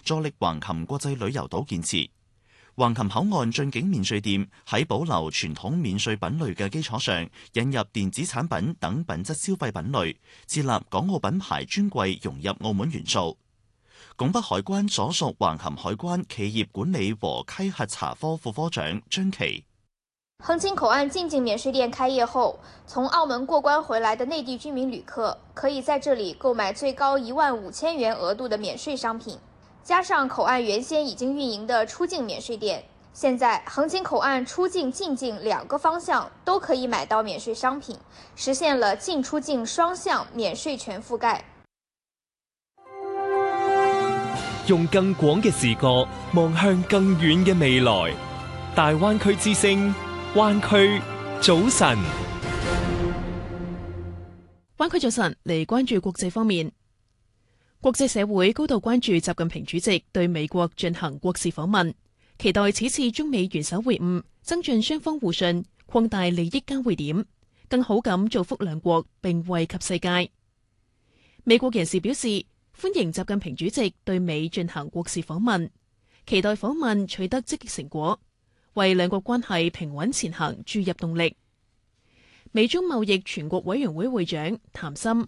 助力橫琴國際旅遊島建設。橫琴口岸進境免稅店喺保留傳統免稅品類嘅基礎上，引入電子產品等品質消費品類，設立港澳品牌專櫃融入澳門元素。拱北海關所屬橫琴海關企業管理和稽核查科副科長張琪。 橫琴口岸进境免税店开业后，从澳门过关回来的内地居民旅客可以在这里购买最高15000元额度的免税商品。加上口岸原先已经运营的出境免税店，现在横琴口岸出境、进境2个方向都可以买到免税商品，实现了进出境双向免税全覆盖。 用更廣嘅視角望向更遠嘅未來，大灣區之聲，灣區早晨。 灣區早晨嚟關注國際方面。國際社會高度關注習近平主席對美國進行國事訪問，期待此次中美元首會晤增進雙方互信，擴大利益交匯點，更好咁造福兩國並惠及世界。美國人士表示歡迎習近平主席對美進行國事訪問，期待訪問取得積極成果，為兩國關係平穩前行注入動力。美中貿易全國委員會會長譚森。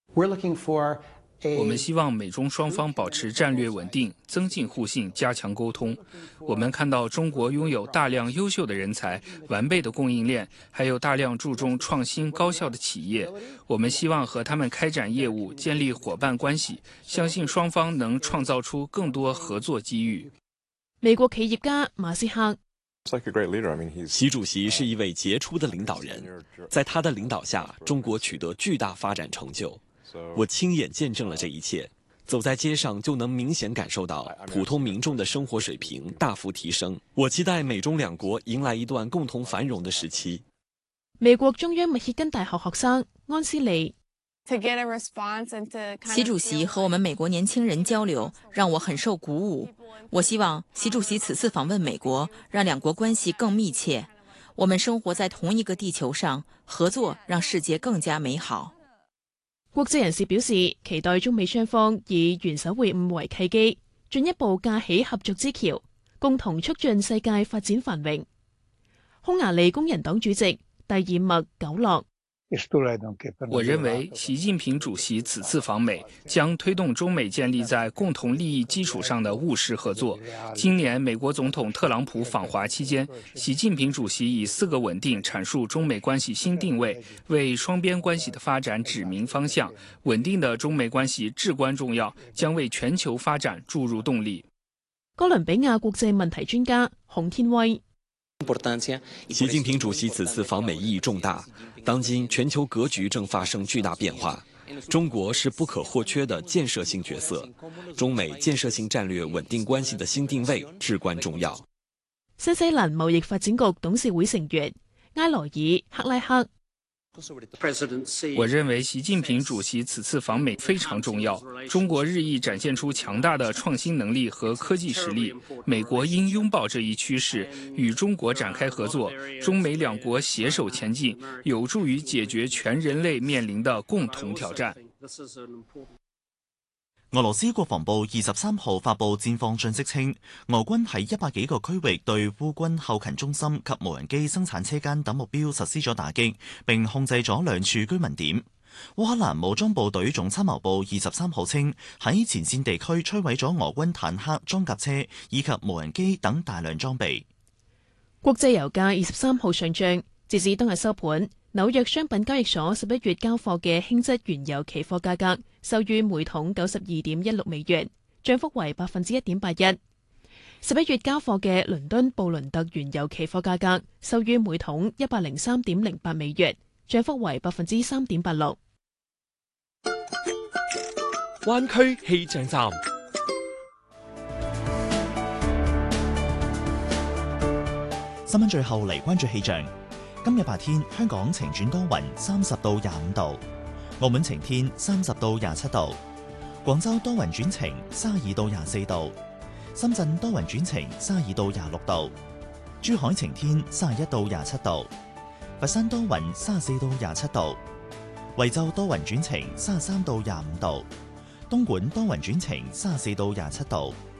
我们希望美中双方保持战略稳定，增进互信，加强沟通。我们看到中国拥有大量优秀的人才、完备的供应链，还有大量注重创新高效的企业。我们希望和他们开展业务，建立伙伴关系，相信双方能创造出更多合作机遇。 美国企業家馬斯克。 習主席是一位傑出的領導人，在他的領導下，中國取得巨大發展成就。我親眼見證了這一切，走在街上就能明顯感受到普通民眾的生活水平大幅提升。我期待美中兩國迎來一段共同繁榮的時期。 美國中央密歇根大學學生安斯利。 習主席和我們美國年輕人交流，讓我很受鼓舞。我希望習主席此次訪問美國，讓兩國關係更密切。我們生活在同一個地球上，合作讓世界更加美好。 國際人士表示，期待中美雙方以元首會晤為契機，進一步架起合作之橋，共同促進世界發展繁榮。匈牙利工人黨主席蒂爾麥久洛。 我認為習近平主席此次訪美將推動中美建立在共同利益基礎上的務實合作。今年美國總統特朗普訪華期間，習近平主席以4個穩定闡述中美關係新定位，為雙邊關係的發展指明方向。穩定的中美關係至關重要，將為全球發展注入動力。 哥倫比亞國際問題專家洪天威。 習近平主席此次訪美意義重大，當今全球格局正發生巨大變化，中國是不可或缺的建設性角色，中美建設性戰略穩定關係的新定位至關重要。 新西蘭貿易發展局董事會成員埃羅爾克拉克。 我認為習近平主席此次訪美非常重要，中國日益展現出強大的創新能力和科技實力，美國應擁抱這一趨勢，與中國展開合作，中美兩國攜手前進，有助於解決全人類面臨的共同挑戰。 俄羅斯國防部23號發布戰況信息稱，俄軍喺100幾個區域對烏軍後勤中心及無人機生產車間等目標實施咗打擊，並控制咗2處居民點。烏克蘭武裝部隊總參謀部23號稱，喺前線地區摧毀咗俄軍坦克、裝甲車以及無人機等大量裝備。 國際油價23號上漲，截至當日收盤，紐約商品交易所11月交貨嘅輕質原油期貨價格收於每桶92.16美元，漲幅為1.81%。11月交貨嘅倫敦布倫特原油期貨價格收於每桶103.08美元，漲幅為3.86%。 灣區氣象站。 新聞最後嚟關注氣象。今日白天，香港晴轉多雲，30到25度；澳門晴天，30到27度；廣州多雲轉晴，32到24度；深圳多雲轉晴，32到26度；珠海晴天，31到27度；佛山多雲，34到27度；惠州多雲轉晴，33到25度；東莞多雲轉晴，34到27度；